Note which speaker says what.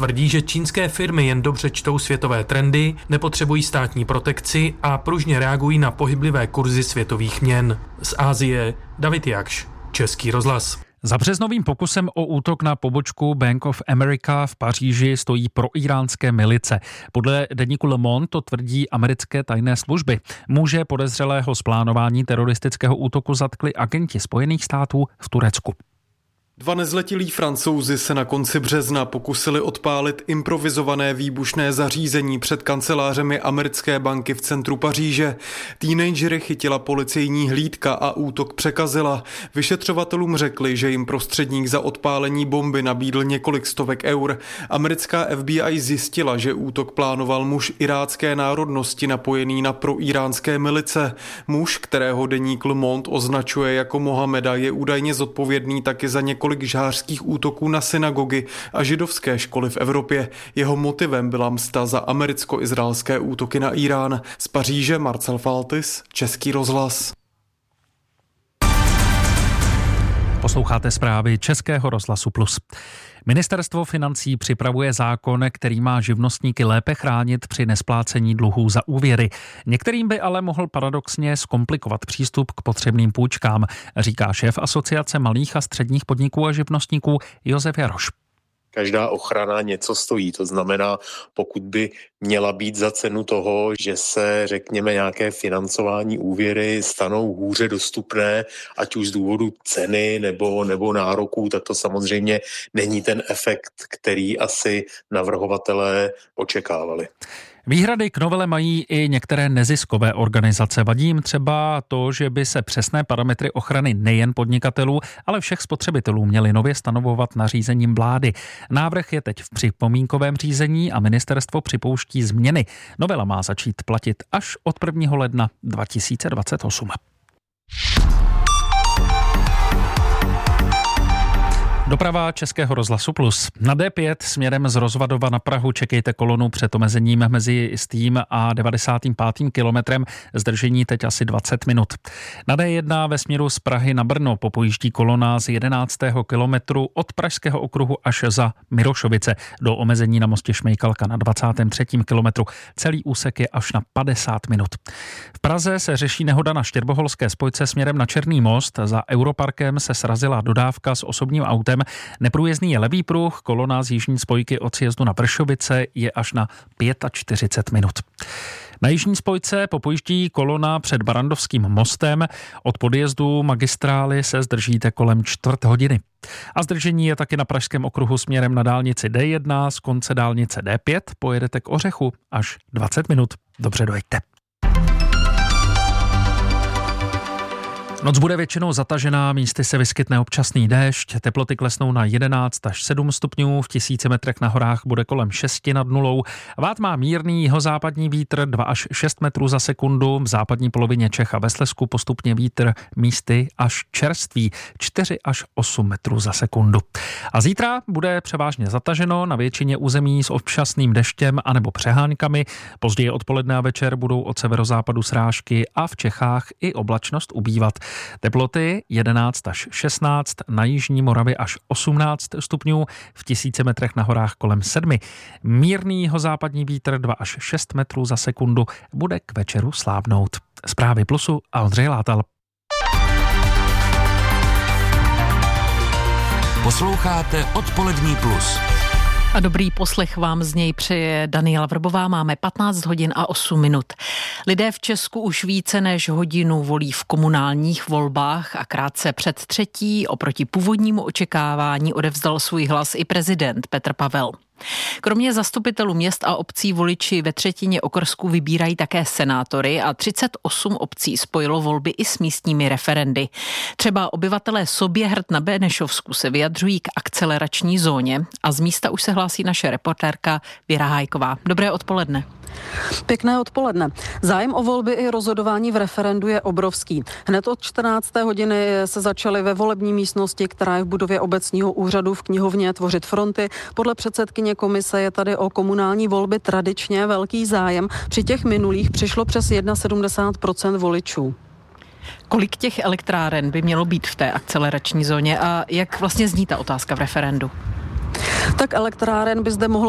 Speaker 1: Tvrdí, že čínské firmy jen dobře čtou světové trendy, nepotřebují státní protekci a pružně reagují na pohyblivé kurzy světových měn. Z Asie David Jakš, Český rozhlas.
Speaker 2: Za březnovým pokusem o útok na pobočku Bank of America v Paříži stojí proiránské milice. Podle deníku Le Monde to tvrdí americké tajné služby. Muže podezřelého z plánování teroristického útoku zatkli agenti Spojených států v Turecku.
Speaker 3: 2 nezletilí Francouzi se na konci března pokusili odpálit improvizované výbušné zařízení před kancelářemi americké banky v centru Paříže. Teenagery chytila policejní hlídka a útok překazila. Vyšetřovatelům řekli, že jim prostředník za odpálení bomby nabídl několik stovek eur. Americká FBI zjistila, že útok plánoval muž irácké národnosti napojený na proiránské milice. Muž, kterého deník Le Monde označuje jako Mohameda, je údajně zodpovědný taky za několik žhářských útoků na synagogy a židovské školy v Evropě. Jeho motivem byla msta za americko-izraelské útoky na Irán. Z Paříže Marcel Faltis, Český rozhlas.
Speaker 2: Posloucháte zprávy Českého rozhlasu Plus. Ministerstvo financí připravuje zákon, který má živnostníky lépe chránit při nesplácení dluhů za úvěry. Některým by ale mohl paradoxně zkomplikovat přístup k potřebným půjčkám, říká šéf Asociace malých a středních podniků a živnostníků Josef Jaroš.
Speaker 4: Každá ochrana něco stojí, to znamená, pokud by měla být za cenu toho, že se, řekněme, nějaké financování úvěry stanou hůře dostupné, ať už z důvodu ceny nebo nároků, tak to samozřejmě není ten efekt, který asi navrhovatelé očekávali.
Speaker 2: Výhrady k novele mají i některé neziskové organizace. Vadí jim třeba to, že by se přesné parametry ochrany nejen podnikatelů, ale všech spotřebitelů měly nově stanovovat nařízením vlády. Návrh je teď v připomínkovém řízení a ministerstvo připouští změny. Novela má začít platit až od 1. ledna 2028. Doprava Českého rozhlasu Plus. Na D5 směrem z Rozvadova na Prahu čekejte kolonu před omezením mezi Jistým a 95. kilometrem. Zdržení teď asi 20 minut. Na D1 ve směru z Prahy na Brno popojíždí kolona z 11. kilometru od Pražského okruhu až za Mirošovice do omezení na mostě Šmejkalka na 23. kilometru. Celý úsek je až na 50 minut. V Praze se řeší nehoda na štěrboholské spojce směrem na Černý most. Za Europarkem se srazila dodávka s osobním autem. Neprůjezdný je levý pruh, kolona z jižní spojky od sjezdu na Pršovice je až na 45 minut. Na jižní spojce popojíždí kolona před Barandovským mostem. Od podjezdu magistrály se zdržíte kolem 1/4 hodiny. A zdržení je taky na pražském okruhu směrem na dálnici D1 z konce dálnice D5. Pojedete k Ořechu až 20 minut. Dobře dojeďte. Noc bude většinou zatažená, místy se vyskytne občasný déšť, teploty klesnou na 11 až 7 stupňů, v 1000 metrech na horách bude kolem 6 nad nulou. Vát má mírný jihozápadní vítr 2 až 6 metrů za sekundu, v západní polovině Čech a ve Slezsku postupně vítr místy až čerstvý 4 až 8 metrů za sekundu. A zítra bude převážně zataženo, na většině území s občasným deštěm anebo přeháňkami, později odpoledne a večer budou od severozápadu srážky a v Čechách i oblačnost ubývat. Teploty 11 až 16, na jižní Moravě až 18 stupňů, v 1000 metrech na horách kolem 7. Mírný jihozápadní vítr 2 až 6 metrů za sekundu bude k večeru slábnout. Zprávy Plusu a Ondřej Látal.
Speaker 5: Posloucháte Odpolední Plus.
Speaker 6: A dobrý poslech vám z něj přeje Daniela Vrbová. Máme 15 hodin a 8 minut. Lidé v Česku už více než hodinu volí v komunálních volbách a krátce před třetí oproti původnímu očekávání odevzdal svůj hlas i prezident Petr Pavel. Kromě zastupitelů měst a obcí voliči ve třetině okrsků vybírají také senátory a 38 obcí spojilo volby i s místními referendy. Třeba obyvatelé Soběhrad na Benešovsku se vyjadřují k akcelerační zóně a z místa už se hlásí naše reportérka Věra Hájková. Dobré odpoledne.
Speaker 7: Pěkné odpoledne. Zájem o volby i rozhodování v referendu je obrovský. Hned od 14. hodiny se začaly ve volební místnosti, která je v budově obecního úřadu v knihovně, tvořit fronty. Podle předsedkyně komise je tady o komunální volby tradičně velký zájem. Při těch minulých přišlo přes 71% voličů.
Speaker 6: Kolik těch elektráren by mělo být v té akcelerační zóně a jak vlastně zní ta otázka v referendu?
Speaker 7: Tak elektráren by zde mohlo